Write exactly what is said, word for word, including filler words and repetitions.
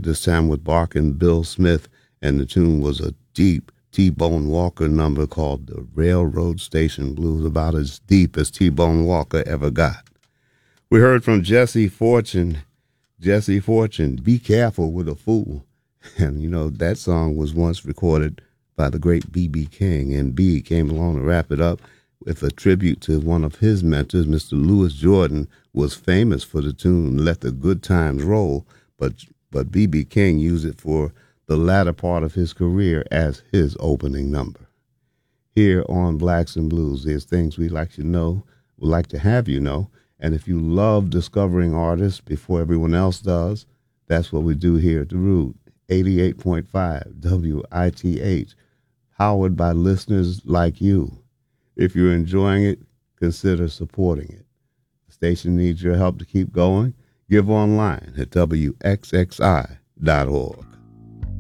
it this time with Barkin Bill Smith, and the tune was a deep T-Bone Walker number called the Railroad Station Blues, about as deep as T-Bone Walker ever got. We heard from Jesse Fortune, Jesse Fortune, Be Careful with a Fool. And, you know, that song was once recorded by the great B B King, and B came along to wrap it up with a tribute to one of his mentors, Mister Louis Jordan, was famous for the tune Let the Good Times Roll, but but B B King used it for the latter part of his career as his opening number. Here on Blacks and Blues, there's things we'd like you to know, would like to have you know, and if you love discovering artists before everyone else does, that's what we do here at The Root, eighty-eight point five W I T H, powered by listeners like you. If you're enjoying it, consider supporting it. The station needs your help to keep going. Give online at W X X I dot org.